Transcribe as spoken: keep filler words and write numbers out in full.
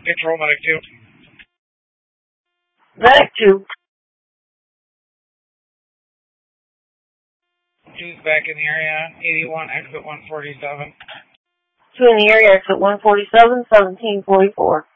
Control Medic two. Medic two. Two's back in the area. eighty-one, exit one forty-seven. Two in the area, exit one forty-seven, seventeen forty-four.